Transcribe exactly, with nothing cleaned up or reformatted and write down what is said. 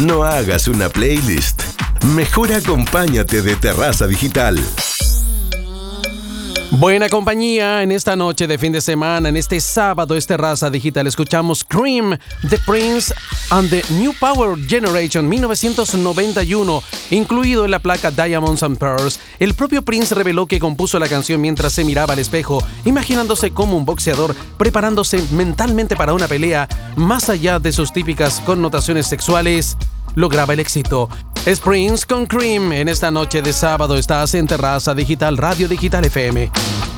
No hagas una playlist. Mejor acompáñate de Terraza Digital. Buena compañía en esta noche de fin de semana, en este sábado, es Terraza Digital. Escuchamos Cream, The Prince and the New Power Generation mil novecientos noventa y uno, incluido en la placa Diamonds and Pearls. El propio Prince reveló que compuso la canción mientras se miraba al espejo, imaginándose como un boxeador, preparándose mentalmente para una pelea. Más allá de sus típicas connotaciones sexuales, lograba el éxito. Es Prince con Cream en esta noche de sábado. Estás en Terraza Digital, Radio Digital F M.